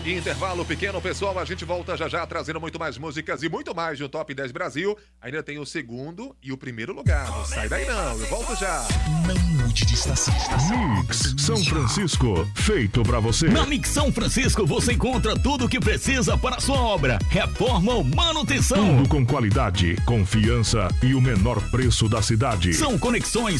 Intervalo pequeno, pessoal, a gente volta já já trazendo muito mais músicas e muito mais de um Top 10 Brasil. Ainda tem o segundo e o primeiro lugar. Não sai daí não, eu volto já. Não mude de estação. Mix São Francisco, feito pra você. Na Mix São Francisco você encontra tudo o que precisa para a sua obra, reforma ou manutenção. Tudo com qualidade, confiança e o menor preço da cidade. São conexões